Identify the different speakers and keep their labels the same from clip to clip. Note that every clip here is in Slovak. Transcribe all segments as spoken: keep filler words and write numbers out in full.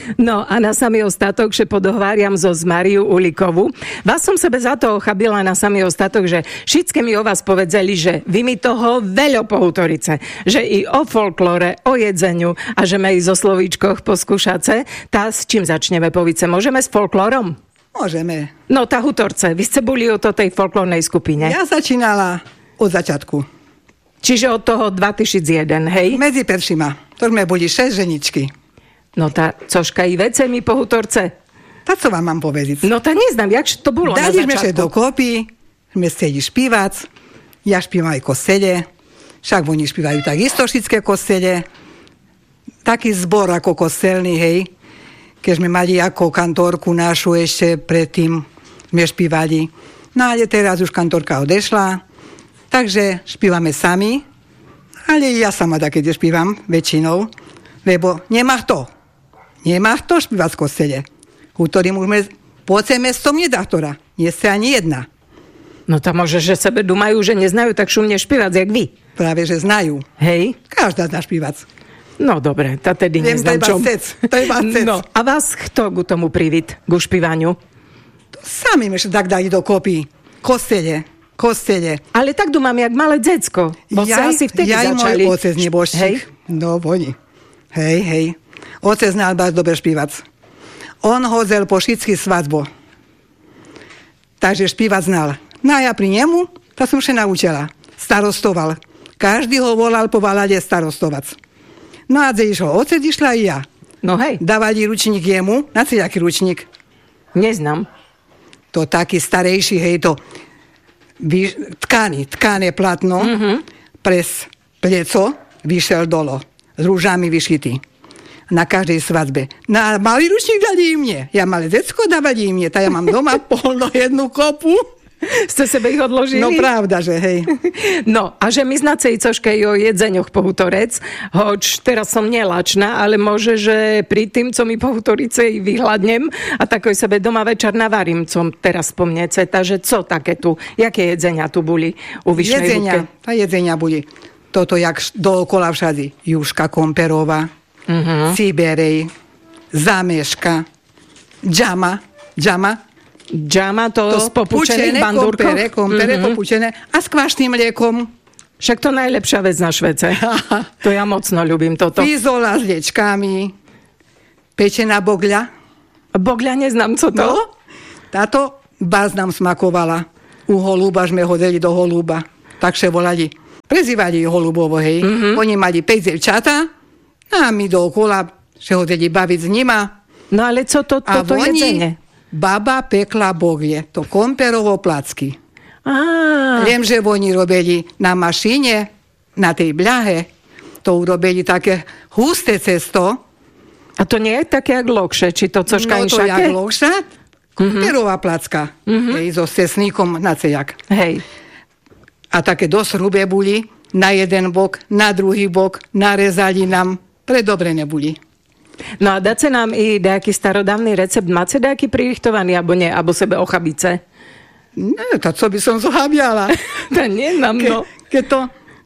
Speaker 1: No a na samý ostatok, že podohváriam zo z Mariu Ulikovú. Vás som sebe za to ochabila na samý ostatok, že všetky mi o vás povedzeli, že vy mi toho veľo pohutorice, že i o folklore, o jedzeniu a že ma i zo slovíčkoch poskúšace. Tá s čím začneme, povice? Môžeme s folklorom?
Speaker 2: Môžeme.
Speaker 1: No tá hutorce, vy ste boli o tej folklórnej skupine.
Speaker 2: Ja začínala od začiatku.
Speaker 1: Čiže od toho dvetisíc jeden, hej?
Speaker 2: Medzi prvšíma. To sme boli šesť ženičky.
Speaker 1: No tá, cožka i vece mi po hutorce.
Speaker 2: Tak co vám mám povedať?
Speaker 1: No tá neznám, jak to bolo na
Speaker 2: Dali sme sa
Speaker 1: začiatku.
Speaker 2: dokopy, sme chceli špívať, ja špívam aj kostele, však oni špívajú tak istošické kostele, taký zbor ako kostelný, hej, keď sme mali ako kantorku našu ešte predtým, sme špívali. No ale teraz už kantorka odešla, takže špívame sami, ale ja sama takedy špívam väčšinou, lebo nemá to. Nemá to špívať v kostele. Ktorým už sme po celé mesto nedá ktorá. Nie sa ani jedna.
Speaker 1: No to môže, že sebe dumajú, že neznajú tak šumne špívať, jak vy.
Speaker 2: Práve, že znajú.
Speaker 1: Hej?
Speaker 2: Každá zná špívať.
Speaker 1: No dobre, tá tedy
Speaker 2: Viem,
Speaker 1: neznám
Speaker 2: to
Speaker 1: čom.
Speaker 2: je cec. To je iba cec.
Speaker 1: No, a vás kto ku tomu privít, ku špívaniu?
Speaker 2: To sami sme sa tak dali dokopy. Kostele. Kostele.
Speaker 1: Ale tak dumám, jak malé decko. Bo sa asi vtedy
Speaker 2: ja
Speaker 1: začali.
Speaker 2: Ja môj otec nebožčík.
Speaker 1: Hej?
Speaker 2: No, oni. Hej, hej. Otec znal vás dobre špívať. On hodzel po všetky svadbo. Takže špívať znal. No a ja pri nemu, to som sa naučila. Starostoval. Každý ho volal po balade starostovať. No a když ho otec išla i ja.
Speaker 1: No hej.
Speaker 2: Dávali ručník jemu. Na co jaký ručník?
Speaker 1: Neznám.
Speaker 2: To taký starejší, hej, to vy, tkaný, tkané platno, mm-hmm. Pres pleco vyšel dolo. S rúžami vyšitý. Na každej svadbe. Na malý ručník dali im mne. Ja malé decko dávali im mne. Tak ja mám doma polno jednu kopu.
Speaker 1: Ste sebe ich odložili?
Speaker 2: No pravda, že hej.
Speaker 1: No a že my znacej cožke o jedzeňoch po hutorec, hoč teraz som nelačná, ale môže, že pri tým, co mi po hutorice vyhľadnem a takoj sebe doma večer navarím, co teraz spomnece. Takže co také tu, jaké jedzenia tu boli u Vyšnej
Speaker 2: Jedzenia,
Speaker 1: hudke?
Speaker 2: tá jedzenia boli. Toto jak dookola všade. Juška Komperová, uh-huh. Siberej, Zameška, Džama, Džama,
Speaker 1: Džama to, to z popučených bandúrkov?
Speaker 2: Kompere, kompere mm-hmm. popučené a s kvašným mliekom.
Speaker 1: Však to najlepšia vec na švece. To ja mocno ľúbim toto.
Speaker 2: Fizola s liečkami, pečená bogľa.
Speaker 1: Bogľa neznám, co to?
Speaker 2: No, táto báz nám smakovala. U holúba sme hodili do holúba. Takže volali. Prezývali holubovo, hej. Mm-hmm. Oni mali päť devčata a my dookola že hodili baviť s nima.
Speaker 1: No ale co to, toto jedzenie?
Speaker 2: Baba pekla bogie, to komperovo placky.
Speaker 1: Á.
Speaker 2: Viem, že oni robili na mašine, na tej bľahe, to urobili také husté cesto.
Speaker 1: A to nie je také jak lokše, či to cožka
Speaker 2: no to
Speaker 1: inšaké?
Speaker 2: jak lokša, komperová placka, mm-hmm. hej, so cesníkom na cejak.
Speaker 1: Hej.
Speaker 2: A také dosť hrubé boli, na jeden bok, na druhý bok, narezali nám, predobre neboli.
Speaker 1: No a dáte nám i nejaký starodávny recept? Máte nejaký pririchtovaný, alebo nie? Alebo sebe ochabice?
Speaker 2: Ne, to co by som zohabiala.
Speaker 1: To nie nám, no.
Speaker 2: Ke, keď to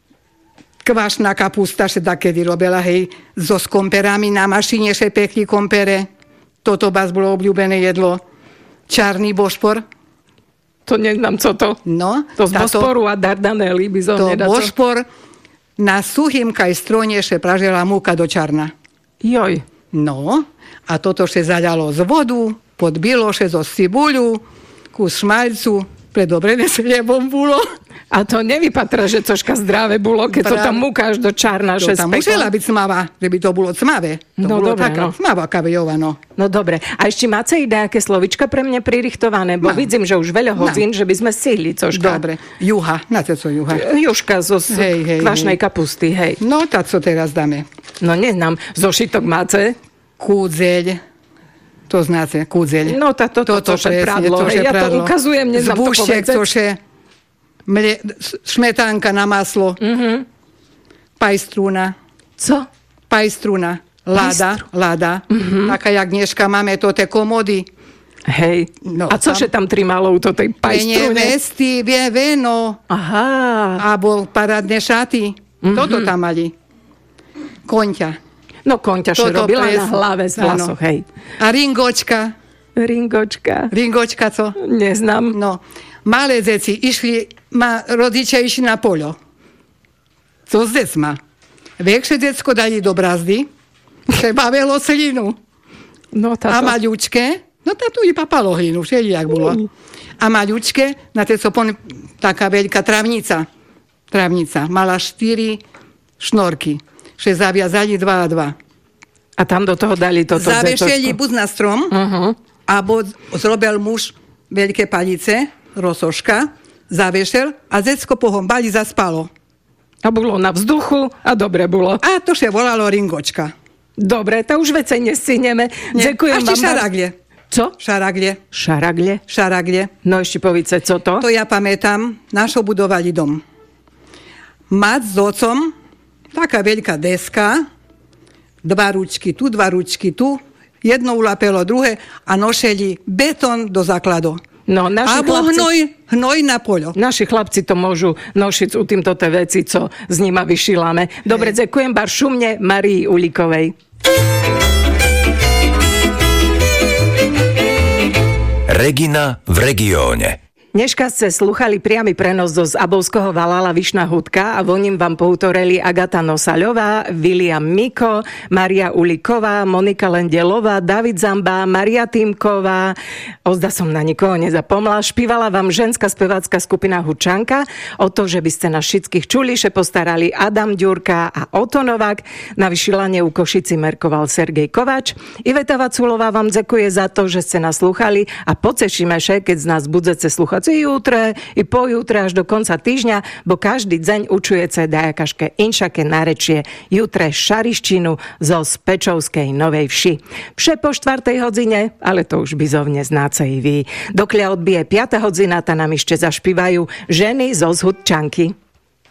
Speaker 2: kvašná kapusta, že takedy robila, hej, so s komperami na mašine, že pekli kompere. Toto vás bolo obľúbené jedlo. Čarný bošpor.
Speaker 1: To neznám, co to.
Speaker 2: No.
Speaker 1: To z Bosporu a Dardanely by som
Speaker 2: to
Speaker 1: nedá.
Speaker 2: To bošpor na suchým kajstronie, že pražela múka do čarna.
Speaker 1: Joj.
Speaker 2: No, a toto še zaľalo z vodu, podbilo še zo cibuľu, kus šmaľcu, predobre nesliebom bolo.
Speaker 1: A to nevypatra, že cožka zdravé bolo, keď Prav... to tam múkáš do čarna,
Speaker 2: to
Speaker 1: še
Speaker 2: tam
Speaker 1: spekla.
Speaker 2: musela byť smava, že by to bolo cmavé. To
Speaker 1: no
Speaker 2: bolo
Speaker 1: dobre,
Speaker 2: taká
Speaker 1: no.
Speaker 2: Smava kavejová, no.
Speaker 1: No dobre. A ešte máte i nejaké slovička pre mňa pririchtované? Bo
Speaker 2: Mám.
Speaker 1: vidím, že už veľa hodín, že by sme stihli cožka.
Speaker 2: Dobre. Juha, na co juha?
Speaker 1: Juška zo hej, hej, kvašnej hej. kapusty, hej.
Speaker 2: No, tak co teraz dáme?
Speaker 1: No neznám. Zošitok máte?
Speaker 2: Kúdzeľ. To znáte, kúdzeľ.
Speaker 1: No, tá, to, to, to, to, to prádlo. Hej, ja to ukazujem, neznám to povedať.
Speaker 2: To še mle, šmetánka na maslo. Mm-hmm. Pajstrúna.
Speaker 1: Co?
Speaker 2: Pajstrúna. Lada, Pajstru. lada. Mm-hmm. Taká, jak dneška máme to tie komody.
Speaker 1: Hej. No, a cože tam, tam tri malou to tej pajstrúne?
Speaker 2: Nevesty, vie, veno.
Speaker 1: Aha.
Speaker 2: Abo parádne šaty. Mm-hmm. Toto tam mali. Konťa.
Speaker 1: No konťaše robila pres... na hlave z vlasoch, hej.
Speaker 2: A ringočka.
Speaker 1: Ringočka.
Speaker 2: Ringočka, co?
Speaker 1: Neznám.
Speaker 2: No, malé deti išli, ma rodičia išli na poľo. Co z decma. Väčšie decko dali do brazdy, trebavelo slinu.
Speaker 1: No, táto...
Speaker 2: A maľučke, no tá tu i papalo hlinu, všeli jak bolo. Mm. A maľučke, na tej sopon taká veľká travnica. Travnica. Mala štyri šnorky. Že zaviazali dva a dva.
Speaker 1: A tam do toho dali toto
Speaker 2: zavešeli buď na strom, uh-huh. alebo zrobil muž veľké palice, rosoška, zavešel a decko pohombali zaspalo.
Speaker 1: A bolo na vzduchu a dobre bolo.
Speaker 2: A to še volalo ringočka.
Speaker 1: Dobre, to už vecej nescineme. Ďakujem vám.
Speaker 2: A šaraglie.
Speaker 1: Co?
Speaker 2: Šaraglie.
Speaker 1: Šaraglie?
Speaker 2: Šaraglie.
Speaker 1: No ešte povíce, co to?
Speaker 2: To ja pamätám, našo budovali dom. Mať s otcom, taká veľká deska, dva ručky tu, dva ručky tu, jedno ulapelo druhé a nošeli betón do základu.
Speaker 1: No, naši
Speaker 2: Abo
Speaker 1: chlapci,
Speaker 2: hnoj, hnoj na poľo.
Speaker 1: Naši chlapci to môžu nošiť u týmto te veci, co s nima vyšiláme. Dobre, hey. Ďakujem bar šumne Marii Ulikovej.
Speaker 3: Regina v regióne.
Speaker 1: Dneška ste sluchali priamy prenos zo Zabovského Valala Vyšná hudka a voním vám poutoreli Agata Nosaľová, William Miko, Maria Uliková, Monika Lendelová, David Zamba, Maria Týmková. Ozda som na nikoho nezapomla. Špívala vám ženská spevácka skupina Hučanka. O to, že by ste nás všetkých čuliše postarali Adam Ďurka a Oto Novák. Na vyšilanie u Košici merkoval Sergej Kovač. Iveta Vaculová vám ďakuje za to, že ste nás slúchali a pocešíme še, keď z nás budete slúchať i jutre, i pojutre až do konca týždňa, bo každý deň učujete dajakaške inšaké narečie jutre šarištinu zo Spečovskej Novej Vši. Vše po štvrtej hodine, ale to už bizovne znáce i vy. Dokľa odbije piata hodina, ta nám ešte zašpívajú ženy zo Zhudčanky.